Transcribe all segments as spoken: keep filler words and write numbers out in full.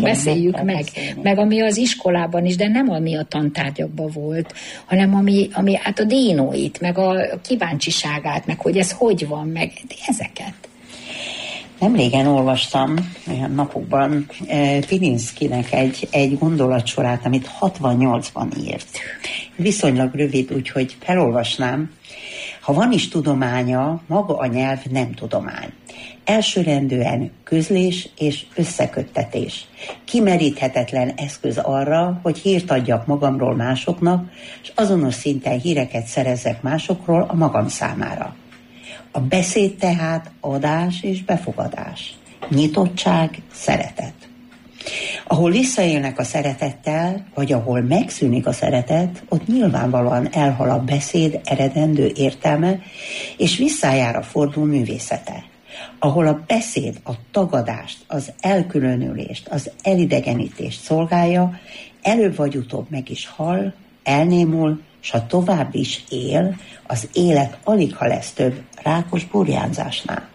beszéljük meg. meg. Meg ami az iskolában is, de nem ami a tantárgyakban volt, hanem ami, ami hát a dinóit, meg a kíváncsiságát, meg hogy ez hogy van, meg ezeket. Nemrégen olvastam olyan napokban eh, Pilinszkinek egy, egy gondolatsorát, amit hatvannyolcban írt. Viszonylag rövid, úgyhogy felolvasnám. Ha van is tudománya, maga a nyelv nem tudomány. Elsőrendűen közlés és összeköttetés. Kimeríthetetlen eszköz arra, hogy hírt adjak magamról másoknak, és azonos szinten híreket szerezzek másokról a magam számára. A beszéd tehát adás és befogadás. Nyitottság, szeretet. Ahol visszaélnek a szeretettel, vagy ahol megszűnik a szeretet, ott nyilvánvalóan elhal a beszéd eredendő értelme, és visszájára fordul művészete. Ahol a beszéd a tagadást, az elkülönülést, az elidegenítést szolgálja, előbb vagy utóbb meg is hal, elnémul, s ha tovább is él, az élet aligha lesz több rákos burjánzásnál.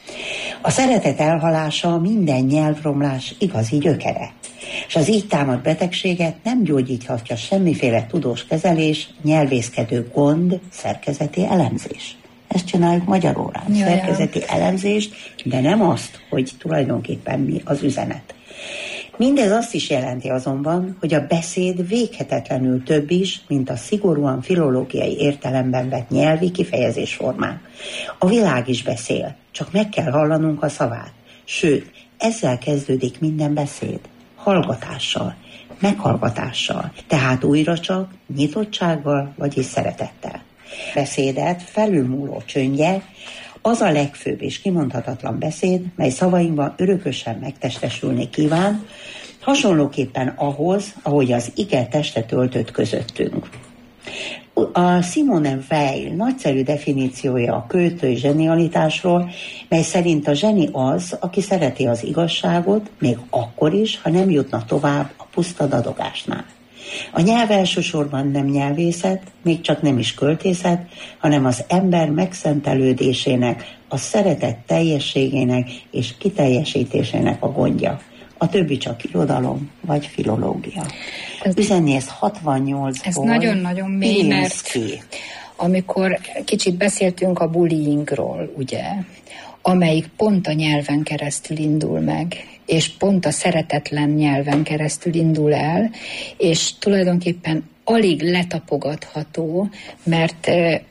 A szeretet elhalása minden nyelvromlás igazi gyökere, és az így támad betegséget nem gyógyíthatja semmiféle tudós kezelés, nyelvészkedő gond, szerkezeti elemzés. Ezt csináljuk magyar órán, Jaj, szerkezeti elemzést, de nem azt, hogy tulajdonképpen mi az üzenet. Mindez azt is jelenti azonban, hogy a beszéd véghetetlenül több is, mint a szigorúan filológiai értelemben vett nyelvi kifejezésformák. A világ is beszél, csak meg kell hallanunk a szavát. Sőt, ezzel kezdődik minden beszéd. Hallgatással, meghallgatással, tehát újra csak nyitottsággal, vagyis szeretettel. Beszédet felülmúló csöndje az a legfőbb és kimondhatatlan beszéd, mely szavainkban örökösen megtestesülni kíván, hasonlóképpen ahhoz, ahogy az ige testet öltött közöttünk. A Simone Weil nagyszerű definíciója a költői zsenialitásról, mely szerint a zseni az, aki szereti az igazságot, még akkor is, ha nem jutna tovább a puszta dadogásnál. A nyelv elsősorban nem nyelvészet, még csak nem is költészet, hanem az ember megszentelődésének, a szeretet teljességének és kiteljesítésének a gondja. A többi csak irodalom vagy filológia. Üzenni ezt hatvannyolcból. Ez nagyon-nagyon mély, mert amikor kicsit beszéltünk a bullyingról, ugye, amelyik pont a nyelven keresztül indul meg, és pont a szeretetlen nyelven keresztül indul el, és tulajdonképpen alig letapogatható, mert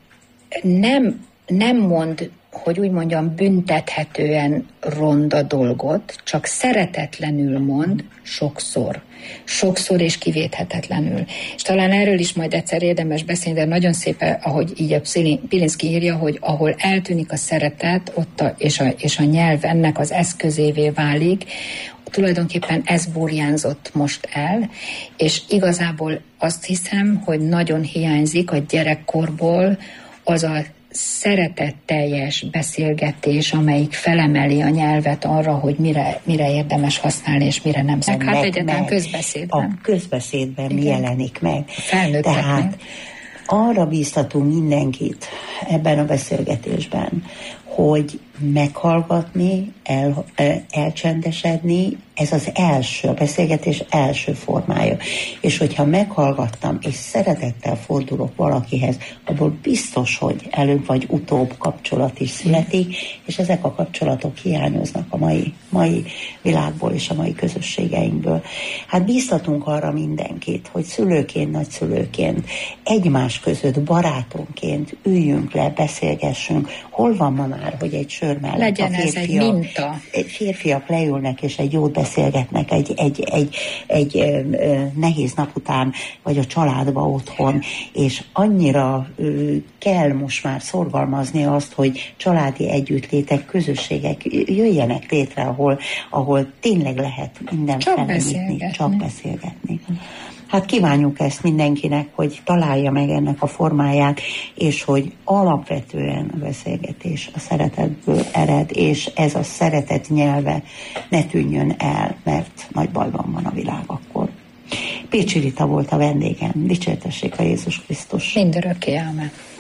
nem, nem mond, hogy úgy mondjam, büntethetően ronda dolgot, csak szeretetlenül mond sokszor. Sokszor és kivéthetetlenül. És talán erről is majd egyszer érdemes beszélni, de nagyon szépen, ahogy így a Pilinszky írja, hogy ahol eltűnik a szeretet, ott a, és, a, és a nyelv ennek az eszközévé válik, tulajdonképpen ez burjánzott most el, és igazából azt hiszem, hogy nagyon hiányzik a gyerekkorból az a szeretetteljes beszélgetés, amelyik felemeli a nyelvet arra, hogy mire, mire érdemes használni, és mire nem. Meg hát egyáltalán közbeszédben. A közbeszédben mi jelenik meg. Tehát arra bíztatunk mindenkit ebben a beszélgetésben, hogy meghallgatni, el, elcsendesedni, ez az első, a beszélgetés első formája. És hogyha meghallgattam, és szeretettel fordulok valakihez, abból biztos, hogy előbb vagy utóbb kapcsolat is születik, és ezek a kapcsolatok hiányoznak a mai, mai világból és a mai közösségeinkből. Hát bíztatunk arra mindenkit, hogy szülőként, nagyszülőként, egymás között, barátonként üljünk le, beszélgessünk. Hol van ma már, hogy egy sör mellett legyen a férfiak, ez egy minta. Egy férfiak leülnek és egy jót beszélgetnek egy, egy, egy, egy, egy nehéz nap után, vagy a családba otthon, és annyira ö, kell most már szorgalmazni azt, hogy családi együttlétek, közösségek jöjjenek létre, ahol, ahol tényleg lehet minden felnyitni, csak beszélgetni. Hát kívánjuk ezt mindenkinek, hogy találja meg ennek a formáját, és hogy alapvetően a beszélgetés a szeretetből ered, és ez a szeretet nyelve ne tűnjön el, mert nagy bajban van a világ akkor. Pécsi Rita volt a vendégem. Dicsértessék a Jézus Krisztus. Mindörökké, ámen.